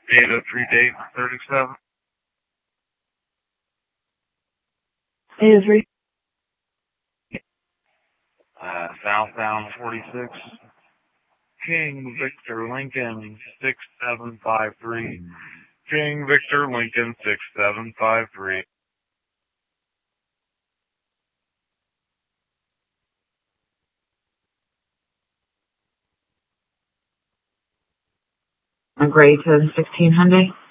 Data 3 date 37. Data 3. Southbound 46. King Victor Lincoln 6753. King Victor Lincoln 6753. Gray to 1600.